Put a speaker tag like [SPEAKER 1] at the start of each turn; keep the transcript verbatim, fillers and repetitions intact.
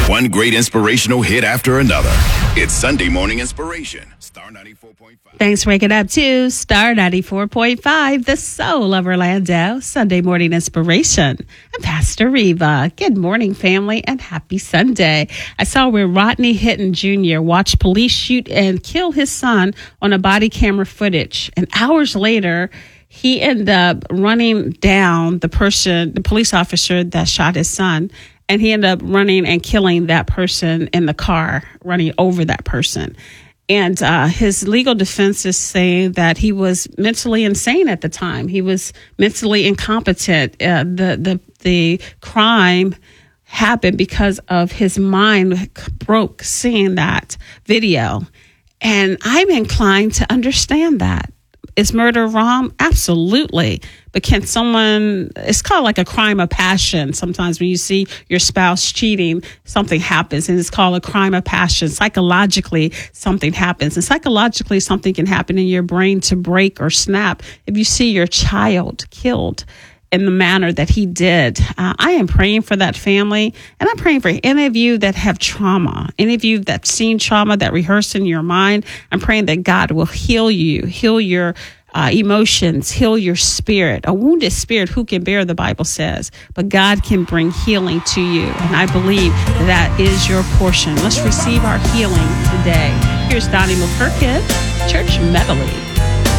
[SPEAKER 1] One great inspirational hit after another. It's Sunday Morning Inspiration. Star ninety-four point five.
[SPEAKER 2] Thanks for waking up to Star ninety-four point five, the soul of Orlando. Sunday Morning Inspiration. I'm Pastor Reva. Good morning, family, and happy Sunday. I saw where Rodney Hinton Junior watched police shoot and kill his son on a body camera footage. And hours later, he ended up running down the person, the police officer that shot his son. And he ended up running and killing that person in the car, running over that person. And uh, his legal defense is saying that he was mentally insane at the time. He was mentally incompetent. Uh, the the the crime happened because of his mind broke seeing that video. And I'm inclined to understand that. Is murder wrong? Absolutely. But can someone, it's called like a crime of passion. Sometimes when you see your spouse cheating, something happens, and it's called a crime of passion. Psychologically, something happens. And psychologically, something can happen in your brain to break or snap if you see your child killed in the manner that he did. Uh, I am praying for that family, and I'm praying for any of you that have trauma, any of you that seen trauma, that rehearsed in your mind. I'm praying that God will heal you, heal your uh, emotions, heal your spirit. A wounded spirit, who can bear, the Bible says, but God can bring healing to you. And I believe that is your portion. Let's receive our healing today. Here's Donnie McClurkin, Church Medley.